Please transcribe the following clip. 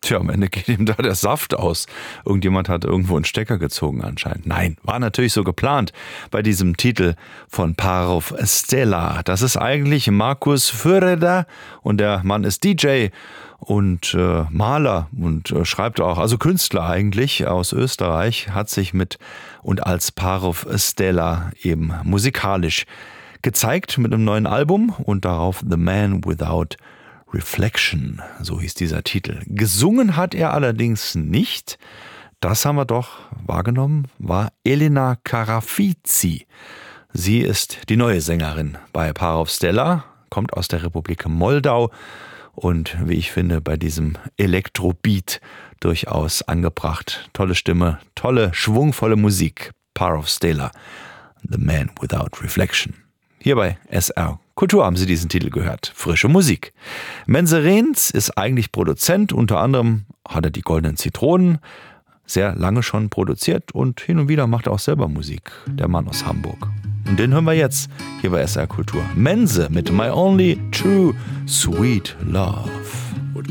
Tja, am Ende geht ihm da der Saft aus. Irgendjemand hat irgendwo einen Stecker gezogen anscheinend. Nein, war natürlich so geplant bei diesem Titel von Parov Stella. Das ist eigentlich Markus Föreder und der Mann ist DJ und Maler und schreibt auch, also Künstler eigentlich aus Österreich, hat sich mit und als Parov Stella eben musikalisch gezeigt mit einem neuen Album und darauf The Man Without Reflection, so hieß dieser Titel. Gesungen hat er allerdings nicht. Das haben wir doch wahrgenommen, war Elena Karafizi. Sie ist die neue Sängerin bei Parov Stella, kommt aus der Republik Moldau und wie ich finde, bei diesem Elektrobeat durchaus angebracht. Tolle Stimme, tolle, schwungvolle Musik. Parov Stella, The Man Without Reflection. Hier bei SR Kultur haben Sie diesen Titel gehört. Frische Musik. Menze Rehns ist eigentlich Produzent. Unter anderem hat er die Goldenen Zitronen sehr lange schon produziert und hin und wieder macht er auch selber Musik. Der Mann aus Hamburg. Und den hören wir jetzt hier bei SR Kultur. Menze mit My Only True Sweet Love.